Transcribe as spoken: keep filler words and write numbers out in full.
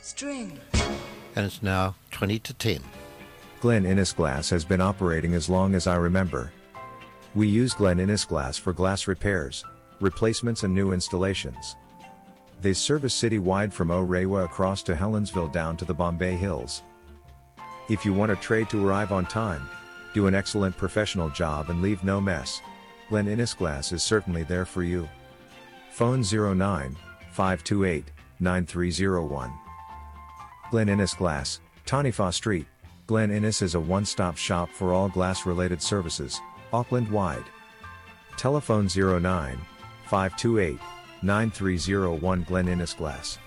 String. And it's now twenty to ten. Glen Innes Glass has been operating as long as I remember. We use Glen Innes Glass for glass repairs, replacements and new installations. They service citywide from Orewa across to Helensville down to the Bombay Hills. If you want a trade to arrive on time, do an excellent professional job and leave no mess, Glen Innes Glass is certainly there for you. Phone zero nine, five two eight, nine three zero one. Glen Innes Glass, Tanifa Street. Glen Innes is a one-stop shop for all glass-related services, Auckland-wide. Telephone zero nine, five two eight, nine three zero one. Glen Innes Glass.